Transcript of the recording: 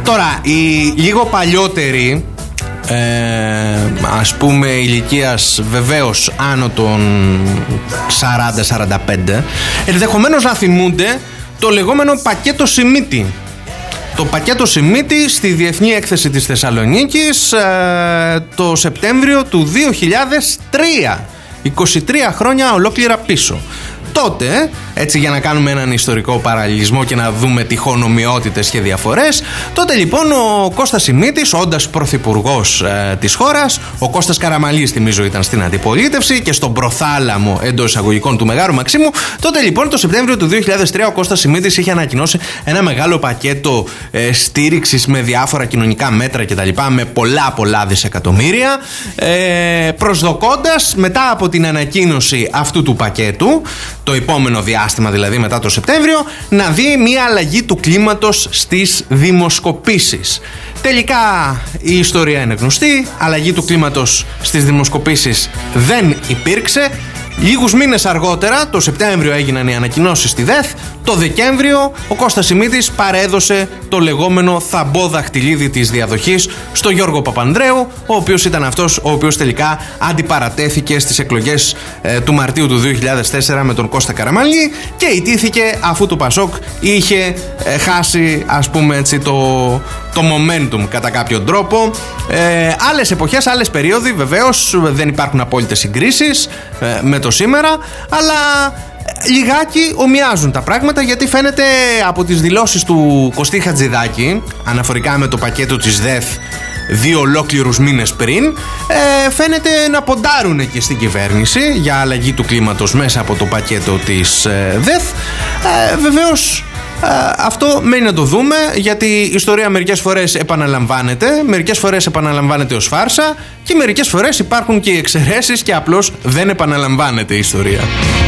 Τώρα, οι λίγο παλιότεροι, ας πούμε ηλικίας βεβαίως άνω των 40-45, ενδεχομένως να θυμούνται το λεγόμενο πακέτο Σιμίτη. Το πακέτο Σιμίτη στη Διεθνή Έκθεση της Θεσσαλονίκης το Σεπτέμβριο του 2003, 23 χρόνια ολόκληρα πίσω. Τότε, έτσι για να κάνουμε έναν ιστορικό παραλληλισμό και να δούμε τυχονομοιότητες και διαφορές, τότε λοιπόν ο Κώστας Σιμίτης, όντας πρωθυπουργός της χώρας, ο Κώστας Καραμανλής θυμίζω ήταν στην αντιπολίτευση και στον προθάλαμο εντός εισαγωγικών του Μεγάρου Μαξίμου, τότε λοιπόν το Σεπτέμβριο του 2003 ο Κώστας Σιμίτης είχε ανακοινώσει ένα μεγάλο πακέτο στήριξης με διάφορα κοινωνικά μέτρα κτλ. Με πολλά δισεκατομμύρια, προσδοκώντας μετά από την ανακοίνωση αυτού του πακέτου, το επόμενο διάστημα δηλαδή μετά το Σεπτέμβριο, να δει μια αλλαγή του κλίματος στις δημοσκοπήσεις. Τελικά η ιστορία είναι γνωστή, αλλαγή του κλίματος στις δημοσκοπήσεις δεν υπήρξε. Λίγους μήνες αργότερα, το Σεπτέμβριο έγιναν οι ανακοινώσεις στη ΔΕΘ, το Δεκέμβριο ο Κώστας Σιμίτης παρέδωσε το λεγόμενο θαμπό δαχτυλίδι της διαδοχής στο Γιώργο Παπανδρέου, ο οποίος ήταν αυτός ο οποίος τελικά αντιπαρατέθηκε στις εκλογές του Μαρτίου του 2004 με τον Κώστα Καραμανλή και ητήθηκε αφού το Πασόκ είχε χάσει, ας πούμε έτσι, το momentum κατά κάποιον τρόπο. Άλλες εποχές, άλλες περίοδοι, βεβαίως δεν υπάρχουν απόλυτες συγκρίσεις με το σήμερα, αλλά λιγάκι ομοιάζουν τα πράγματα, γιατί φαίνεται από τις δηλώσεις του Κωστή Χατζηδάκη αναφορικά με το πακέτο της ΔΕΘ 2 ολόκληρους μήνες πριν, φαίνεται να ποντάρουν εκεί στην κυβέρνηση για αλλαγή του κλίματος μέσα από το πακέτο της ΔΕΘ. Βεβαίως αυτό μένει να το δούμε, γιατί η ιστορία μερικές φορές επαναλαμβάνεται, μερικές φορές επαναλαμβάνεται ως φάρσα και μερικές φορές υπάρχουν και οι εξαιρέσεις και απλώς δεν επαναλαμβάνεται η ιστορία.